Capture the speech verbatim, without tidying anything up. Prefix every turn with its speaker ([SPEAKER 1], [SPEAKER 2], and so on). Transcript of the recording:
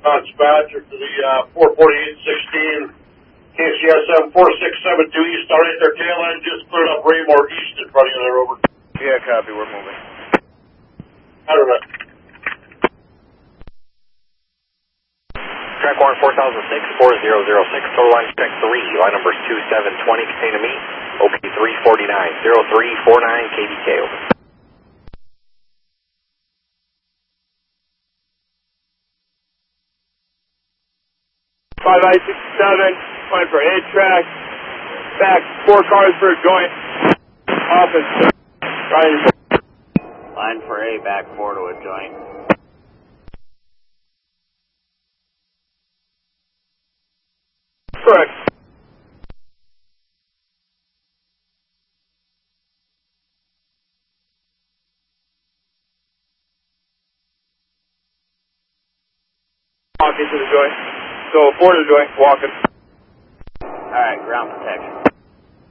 [SPEAKER 1] Dispatcher for the uh, four forty-eight sixteen K C S M four six seven two East. All right, their tail line just cleared up Raymore East in front of you there, over.
[SPEAKER 2] Yeah, copy, we're moving.
[SPEAKER 1] I don't know.
[SPEAKER 3] Track one four thousand six, four zero zero six, total line check three, line numbers two seven twenty, contain to me, O P three forty-nine, zero three four nine K D K, over.
[SPEAKER 2] five I sixty-seven, going for A track, back four cars for a joint, office, riding for.
[SPEAKER 4] Line for A, back four to a joint.
[SPEAKER 2] Correct. Walking to the joint. So four to the joint, walking.
[SPEAKER 4] Alright, ground protection.